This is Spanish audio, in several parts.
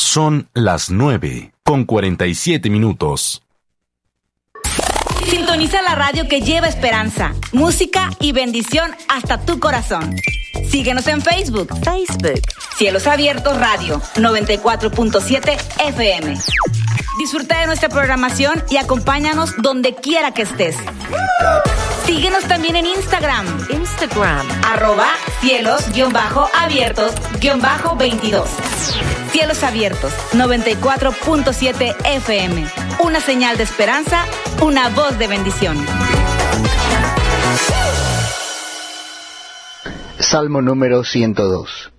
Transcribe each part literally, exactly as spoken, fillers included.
Son las nueve con cuarenta y siete minutos. Sintoniza la radio que lleva esperanza, música y bendición hasta tu corazón. Síguenos en Facebook. Facebook. Cielos Abiertos Radio, noventa y cuatro punto siete F M. Disfruta de nuestra programación y acompáñanos donde quiera que estés. Síguenos también en Instagram. Instagram. Arroba cielos-abiertos-veintidós. Cielos Abiertos, noventa y cuatro punto siete F M. Una señal de esperanza, una voz de bendición. Salmo número ciento dos.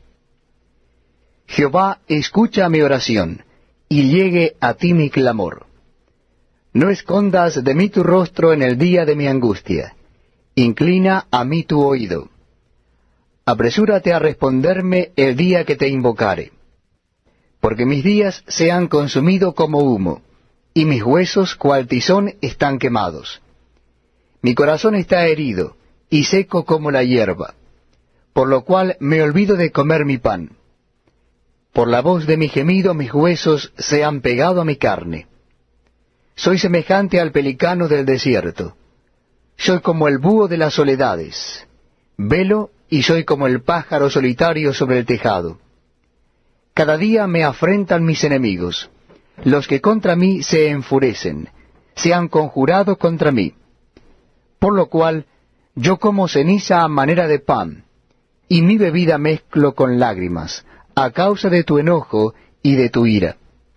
Jehová, escucha mi oración, y llegue a ti mi clamor. No escondas de mí tu rostro en el día de mi angustia. Inclina a mí tu oído. Apresúrate a responderme el día que te invocare. Porque mis días se han consumido como humo, y mis huesos cual tizón están quemados. Mi corazón está herido, y seco como la hierba, por lo cual me olvido de comer mi pan. Por la voz de mi gemido mis huesos se han pegado a mi carne. Soy semejante al pelicano del desierto. Soy como el búho de las soledades. Velo y soy como el pájaro solitario sobre el tejado. Cada día me afrentan mis enemigos. Los que contra mí se enfurecen, se han conjurado contra mí. Por lo cual yo como ceniza a manera de pan, y mi bebida mezclo con lágrimas, a causa de tu enojo y de tu ira.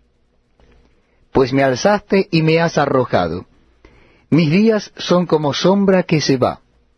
Pues me alzaste y me has arrojado. Mis días son como sombra que se va,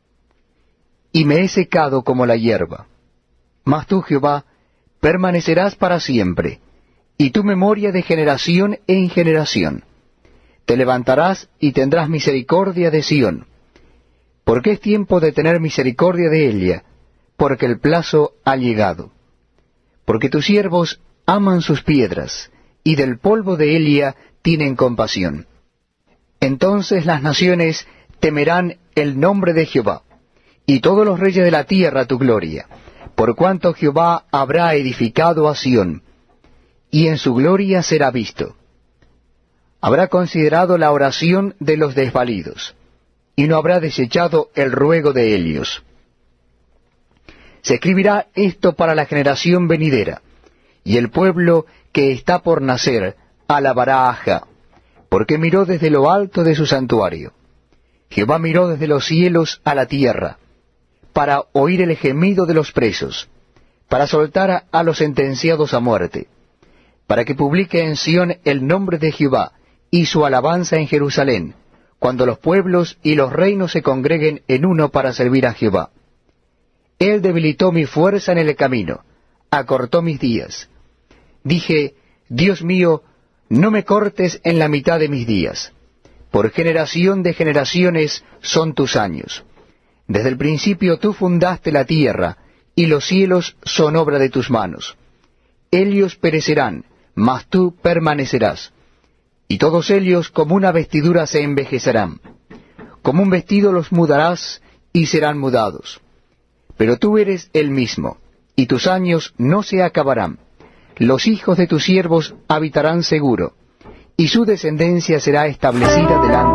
y me he secado como la hierba. Mas tú, Jehová, permanecerás para siempre, y tu memoria de generación en generación. Te levantarás y tendrás misericordia de Sión, porque es tiempo de tener misericordia de ella, porque el plazo ha llegado. Porque tus siervos aman sus piedras, y del polvo de Elia tienen compasión. Entonces las naciones temerán el nombre de Jehová, y todos los reyes de la tierra tu gloria, por cuanto Jehová habrá edificado a Sión, y en su gloria será visto. Habrá considerado la oración de los desvalidos, y no habrá desechado el ruego de ellos. Se escribirá esto para la generación venidera, y el pueblo que está por nacer alabará a Jah, porque miró desde lo alto de su santuario. Jehová miró desde los cielos a la tierra, para oír el gemido de los presos, para soltar a los sentenciados a muerte, para que publique en Sión el nombre de Jehová y su alabanza en Jerusalén, cuando los pueblos y los reinos se congreguen en uno para servir a Jehová. Él debilitó mi fuerza en el camino, acortó mis días. Dije, Dios mío, no me cortes en la mitad de mis días. Por generación de generaciones son tus años. Desde el principio tú fundaste la tierra, y los cielos son obra de tus manos. Ellos perecerán, mas tú permanecerás. Y todos ellos como una vestidura se envejecerán. Como un vestido los mudarás, y serán mudados. Pero tú eres el mismo, y tus años no se acabarán. Los hijos de tus siervos habitarán seguro, y su descendencia será establecida delante